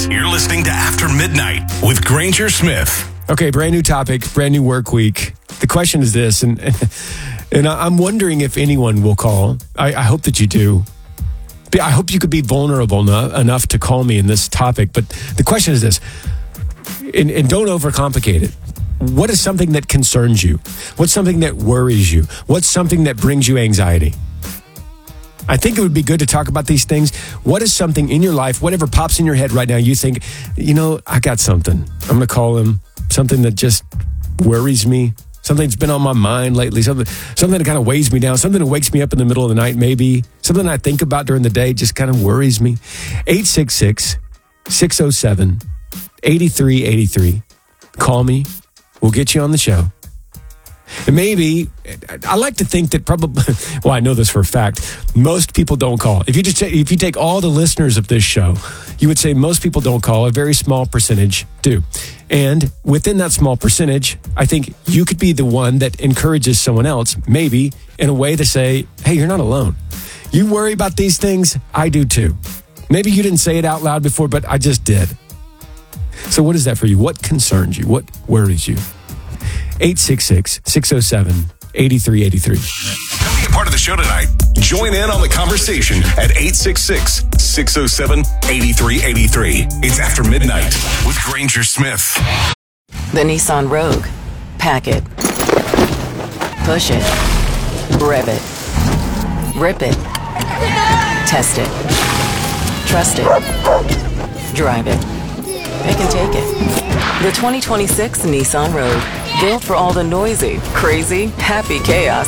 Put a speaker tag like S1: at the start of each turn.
S1: You're listening to After Midnight with Granger Smith.
S2: Okay, brand new topic, brand new work week. The question is this, and I'm wondering if anyone will call. I hope that you do. I hope you could be vulnerable enough to call me in this topic. But the question is this, and don't overcomplicate it. What is something that concerns you? What's something that worries you? What's something that brings you anxiety? I think it would be good to talk about these things. What is something in your life, whatever pops in your head right now, you think, I got something. I'm going to call him. Something that just worries me. Something that's been on my mind lately. Something that kind of weighs me down. Something that wakes me up in the middle of the night, maybe. Something I think about during the day just kind of worries me. 866-607-8383. Call me. We'll get you on the show. And maybe, I like to think that probably, well, I know this for a fact, most people don't call. If you take all the listeners of this show, you would say most people don't call. A very small percentage do. And within that small percentage, I think you could be the one that encourages someone else, maybe in a way to say, hey, you're not alone. You worry about these things? I do too. Maybe you didn't say it out loud before, but I just did. So what is that for you? What concerns you? What worries you? 866-607-8383.
S1: Come be a part of the show tonight. Join in on the conversation at 866-607-8383. It's After Midnight with Granger Smith.
S3: The Nissan Rogue. Pack it. Push it. Rev it. Rip it. Test it. Trust it. Drive it. Pick and take it. The 2026 Nissan Rogue. Built for all the noisy, crazy, happy chaos